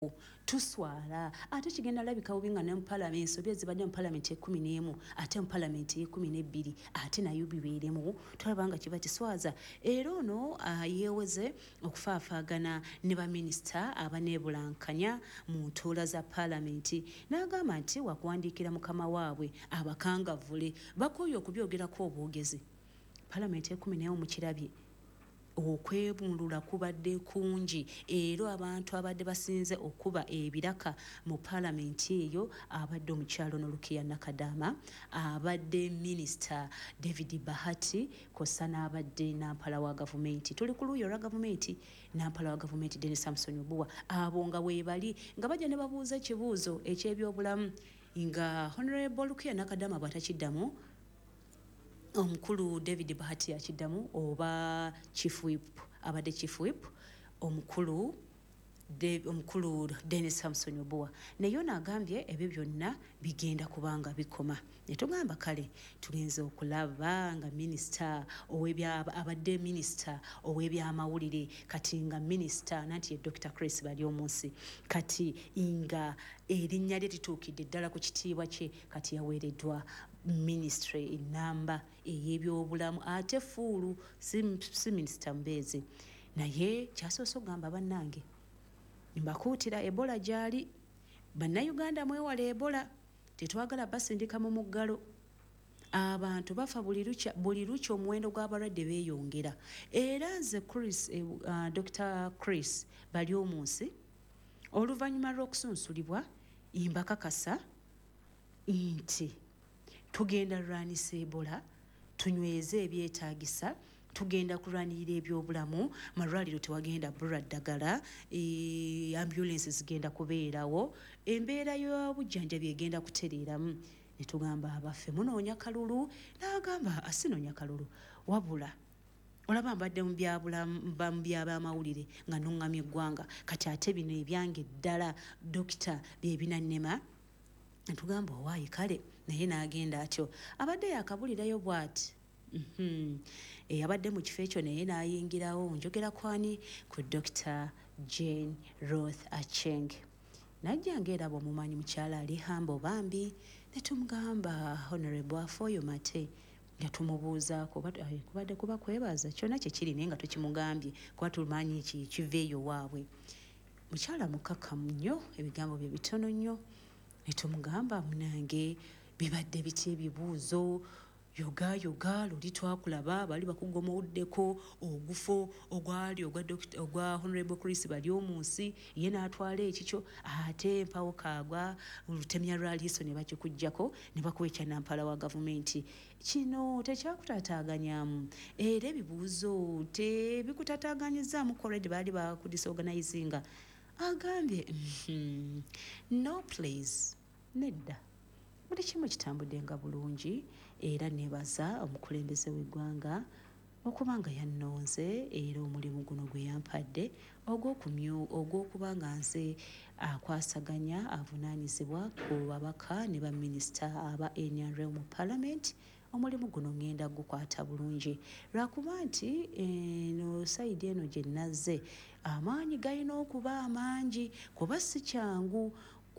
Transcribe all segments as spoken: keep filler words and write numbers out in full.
tuswala ate kigenda labika ubinga ne parliament so byezi badde mu parliament ekumi n'emu ate mu parliament ekumi n'ebbiri ate nayo bibeeremu tulabanga kiba kiswaza era ono uh, yeeweze okufaafaagana ne ba minister abanebulankanya mu ntuula za parliament n'agamba nti wakuwandiikira mukama waabwe abakangavule bakooye okubyogerako obwogezi parliament ekumi n'emu mu kirabye okwebulula kubadde kungi era abantu abadde basinze okuba ebiraka mu parliament eyo abadde omukyalo Nolukiya Nakadama abadde minister David Bahati kosa n'abadde nampala wa gavumenti tuli ku luuyi olwa gavumenti nampala wa gavumenti Dennis Samson Obuwa abo nga weebali nga bajja ne babuuza ekibuuzo eky'ebyobulamu nga Honorable Lukiya Nakadama bwatakiddamu omukulu David Bahati akiddamu oba chief whip abadde chief whip omukulu de omukulu Dennis Samson Obuwa naye nagambye ebyo byonna bigenda kubanga bikoma netugamba kale tugenze okulaba nga minister owebya abadde minister owebyamawulire kati nga minister nanti ye Doctor Chris bali omunsi kati inga erinnya lye lituukidde ddala ku kitiibwa kye kati yaweereddwa ministry enamba eyebyobulamu ate fuulu si, si minister Mbezi naye kyasoose okugamba bannange mbakuutira Ebola gyali bannayuganda mwewala Ebola tetwagala basindika mu muggalo abantu bafa buli lukya buli lukya omuwendo gw'abalwadde beeyongera era nze Chris eh, uh, Doctor Chris bali omunsi oluvannyuma lw'okusunsulibwa imbakakasa nti tugenda lwanisa Ebola tunyweze ebyetaagisa tugenda kulwanirira ebyobulamu malwaliro tewagenda bulwa ddagala e, ambulance zigenda kubeerawo embeera y'obujjanjabi egenda kutereeramu netugamba abaffe munoonya kalulu n'agamba asinoonya kalulu wabula olaba mbadde mu byabamawulire nga nnuŋŋamya eggwanga kati ate bino ebyange ddala dokita byebinannema ntugamba owaayi kale naye n'agenda atyo abadde yakabulirayo bw'ati Mhm. E abadde mu kifo ekyo naye n'ayingirawo njogera kwani ku Doctor Jane Roth Acheng. Najja ng'era bw'omumanyi mukyala ali hambo bambi ne tumugamba Honorable Afoyo Mate nga tumubuuzaako kubadde kuba kwebaza kyonna kye kiri naye nga tukimugambye kuba tumanyi ki kiveeyo waabwe. Mukyala mukkakkamu nnyo ebigambo bye bitono nnyo ne tumugamba munange bibadde biti ebibuuzo yoga yoga luli twakulaba bali bakugomoddeko ogufo ogwali ogwa Doctor ogwa Honorable Chris bali omunsi ye n'atwala ekikyo ate mpawo kaagwa lutemya lwaliiso ne bakikujjako ne bakwekya nampala wa gavumenti kino tekyakutataganyamu era ebibuuzo tebikutataaganyizaamu koredi baali bakudisorganizinga agambye mm-hmm. No please nedda buli kimu kitambudde nga bulungi era nebaza omukulembeze w'eggwanga okuba nga yannonze era omulimu guno gwe yampadde ogw'okumyu ogw'okuba nga nze akwasaganya avunaanyizibwa ku babaka ne baminisita aba N R L mu parliament omulimu guno ngenda gukwata bulungi lwakuba nti eno sayidi eno gye nazze amaanyi galina okuba amangi kuba si kyangu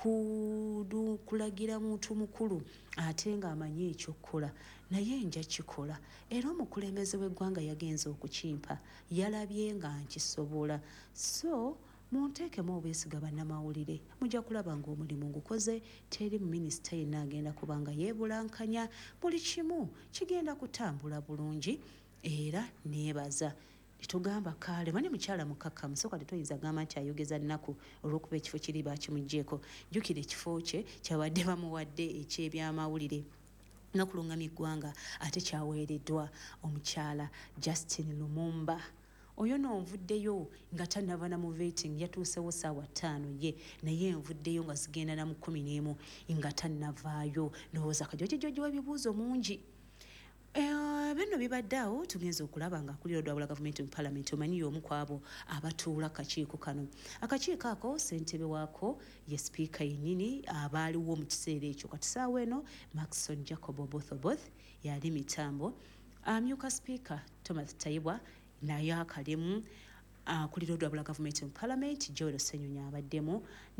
kudu kulagira muntu mukulu ate nga amanyi ekyokukola naye nja kikola era omukulembeze w'eggwanga yagenze okukimpa yalabye nga nkisobola so munteekemu obwesiga bannamawulire mujja kulaba ng'omulimu ngukoze teri mu minisita yenna agenda kubanga yeebulankanya buli kimu kigenda kutambula bulungi era neebaza tugamba kale mani mukyala mukkakkamu so kati toyinza gamba nti ayogeza nnaku olw'okuba ekifo kiri bakimuggyeko jjukira ekifo kye kyabadde bamuwadde ekyebyamawulire nakulungamya eggwanga ate kyaweereddwa omukyala Justin Lumumba oyo n'onvuddeyo nga tannava na mu vetting yatuusewo ssaawa ttaano ye naye envuddeyo nga zigenda na mu kkumi n'emu nga tannavaayo ndowooza kajojijoji w'ebibuuzo mungi Uh, bino bibadde awo tugenza okulaba nga akulira odwabula gavumenti mu parliament omanyi y'omu ku abo abatuula akakiiko kano akakiiko ako ssentebe waako ye sipiika yennyini abaaliwo mu kiseera ekyo kati saawa eno Maxson Jacob Oboth yali mitambo amyuka sipiika Thomas Tayibwa naye akalimu uh, kuli Lord wa Bula Government mu Parliament Joel Ssenyonyi abaddemu.